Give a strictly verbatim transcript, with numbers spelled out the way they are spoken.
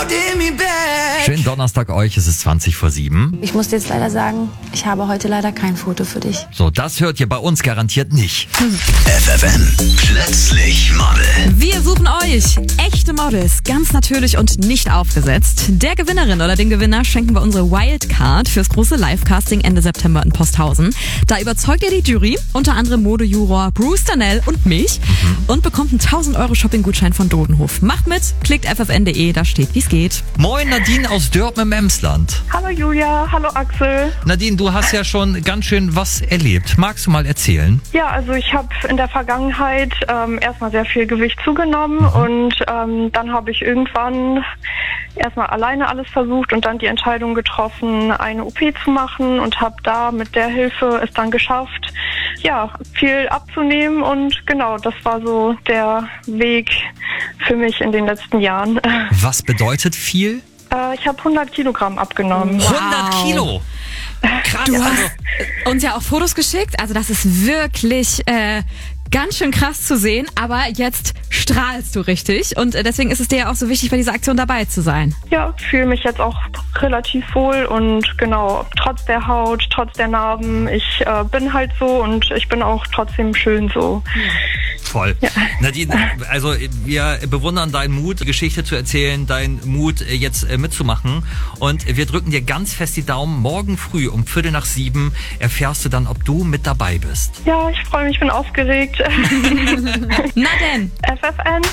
Schönen Donnerstag euch, es ist zwanzig vor sieben. Ich muss dir jetzt leider sagen, ich habe heute leider kein Foto für dich. So, das hört ihr bei uns garantiert nicht. F F N, plötzlich Model. Wir suchen euch echte Models, ganz natürlich und nicht aufgesetzt. Der Gewinnerin oder dem Gewinner schenken wir unsere Wildcard fürs große Live-Casting Ende September in Posthausen. Da überzeugt ihr die Jury, unter anderem Modejuror Bruce Danell und mich, mhm. und bekommt einen tausend Euro Shopping-Gutschein von Dodenhof. Macht mit, klickt f f n punkt d e, da steht, wie's geht. Moin Nadine aus Dörpen im Emsland. Hallo Julia, hallo Axel. Nadine, du hast ja schon ganz schön was erlebt. Magst du mal erzählen? Ja, also ich habe in der Vergangenheit ähm, erstmal sehr viel Gewicht zugenommen mhm. und ähm, dann habe ich irgendwann erstmal alleine alles versucht und dann die Entscheidung getroffen, eine O P zu machen und habe da mit der Hilfe es dann geschafft, ja, viel abzunehmen und genau, das war so der Weg für mich in den letzten Jahren. Was bedeutet viel? Äh, ich habe hundert Kilogramm abgenommen. Wow. hundert Kilo? Krass. Du hast uns ja auch Fotos geschickt, also das ist wirklich äh, ganz schön krass zu sehen, aber jetzt strahlst du richtig und deswegen ist es dir ja auch so wichtig, bei dieser Aktion dabei zu sein. Ja, fühle mich jetzt auch relativ wohl und genau, trotz der Haut, trotz der Narben, ich äh, bin halt so und ich bin auch trotzdem schön so. Voll. Ja. Nadine, also wir bewundern deinen Mut, Geschichte zu erzählen, deinen Mut jetzt mitzumachen und wir drücken dir ganz fest die Daumen. Morgen früh um Viertel nach sieben erfährst du dann, ob du mit dabei bist. Ja, ich freue mich, ich bin aufgeregt. Na denn. F F N.